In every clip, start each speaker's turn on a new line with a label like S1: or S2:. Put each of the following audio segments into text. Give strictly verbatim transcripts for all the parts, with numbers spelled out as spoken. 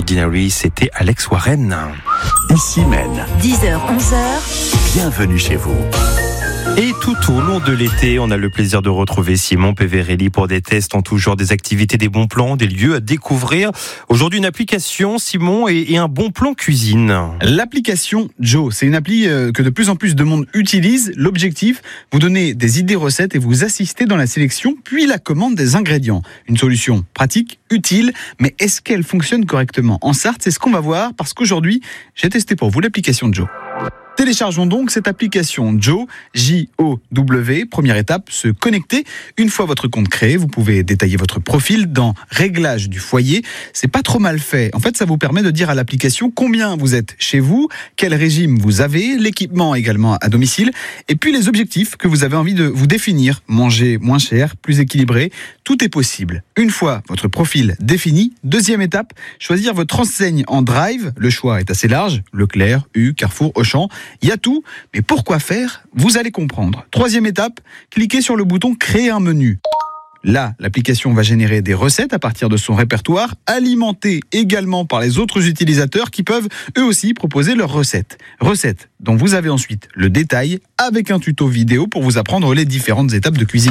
S1: Ordinary, c'était Alex Warren.
S2: Ici Maine.
S3: dix heures, onze heures.
S2: Bienvenue chez vous.
S1: Et tout au long de l'été, on a le plaisir de retrouver Simon Peverelli pour des tests en tout genre, des activités, des bons plans, des lieux à découvrir. Aujourd'hui, une application, Simon, et, et un bon plan cuisine.
S4: L'application Joe, c'est une appli que de plus en plus de monde utilise. L'objectif, vous donner des idées recettes et vous assister dans la sélection, puis la commande des ingrédients. Une solution pratique, utile, mais est-ce qu'elle fonctionne correctement en Sarthe? C'est ce qu'on va voir, parce qu'aujourd'hui, j'ai testé pour vous l'application Joe. Téléchargeons donc cette application Joe, J O W. Première étape, se connecter. Une fois votre compte créé, vous pouvez détailler votre profil dans Réglages du foyer. C'est pas trop mal fait. En fait, ça vous permet de dire à l'application combien vous êtes chez vous, quel régime vous avez, l'équipement également à domicile, et puis les objectifs que vous avez envie de vous définir. Manger moins cher, plus équilibré, tout est possible. Une fois votre profil défini, deuxième étape, choisir votre enseigne en drive. Le choix est assez large, Leclerc, U, Carrefour, Auchan. Il y a tout, mais pourquoi faire? Vous allez comprendre. Troisième étape, cliquez sur le bouton « Créer un menu ». Là, l'application va générer des recettes à partir de son répertoire, alimentées également par les autres utilisateurs qui peuvent eux aussi proposer leurs recettes. Recettes dont vous avez ensuite le détail avec un tuto vidéo pour vous apprendre les différentes étapes de cuisine.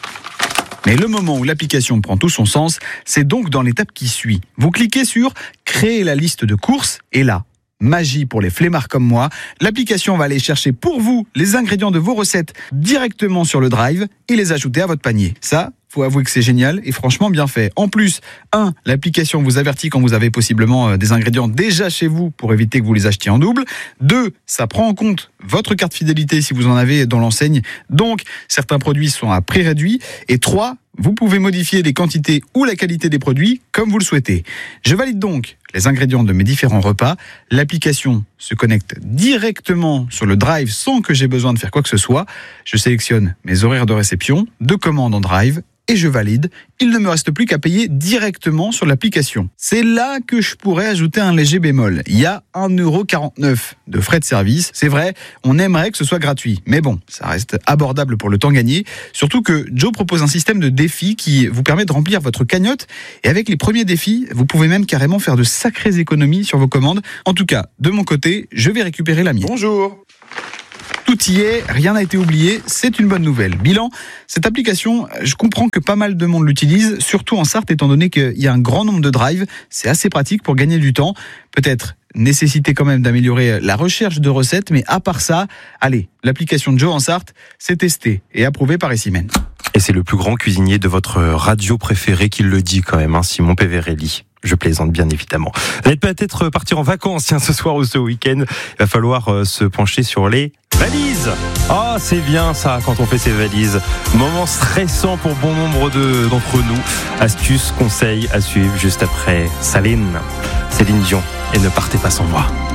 S4: Mais le moment où l'application prend tout son sens, c'est donc dans l'étape qui suit. Vous cliquez sur « Créer la liste de courses » et là, magie pour les flemmards comme moi, l'application va aller chercher pour vous les ingrédients de vos recettes directement sur le drive et les ajouter à votre panier. Ça, faut avouer que c'est génial et franchement bien fait. En plus, un, l'application vous avertit quand vous avez possiblement des ingrédients déjà chez vous pour éviter que vous les achetiez en double. Deux, ça prend en compte votre carte fidélité si vous en avez dans l'enseigne. Donc, certains produits sont à prix réduit. Et trois, vous pouvez modifier les quantités ou la qualité des produits comme vous le souhaitez. Je valide donc les ingrédients de mes différents repas. L'application se connecte directement sur le drive sans que j'ai besoin de faire quoi que ce soit. Je sélectionne mes horaires de réception, de commande en drive et je valide. Il ne me reste plus qu'à payer directement sur l'application. C'est là que je pourrais ajouter un léger bémol. Il y a un euro quarante-neuf de frais de service. C'est vrai, on aimerait que ce soit gratuit. Mais bon, ça reste abordable pour le temps gagné. Surtout que Joe propose un système de défis qui vous permet de remplir votre cagnotte. Et avec les premiers défis, vous pouvez même carrément faire de sacrées économies sur vos commandes. En tout cas, de mon côté, je vais récupérer la mienne.
S5: Bonjour.
S4: Tout y est, rien n'a été oublié, c'est une bonne nouvelle. Bilan, cette application, je comprends que pas mal de monde l'utilise, surtout en Sarthe, étant donné qu'il y a un grand nombre de drives. C'est assez pratique pour gagner du temps. Peut-être nécessité quand même d'améliorer la recherche de recettes, mais à part ça, allez, l'application de Joe en Sarthe, c'est testé et approuvé par Ici Maine.
S1: Et c'est le plus grand cuisinier de votre radio préférée qui le dit quand même, hein, Simon Peverelli. Je plaisante bien évidemment. Vous allez peut-être partir en vacances tiens, ce soir ou ce week-end. Il va falloir euh, se pencher sur les valises. Ah, oh, c'est bien ça quand on fait ses valises. Moment stressant pour bon nombre de, d'entre nous. Astuces, conseils à suivre juste après Céline. Céline Dion et Ne partez pas sans moi.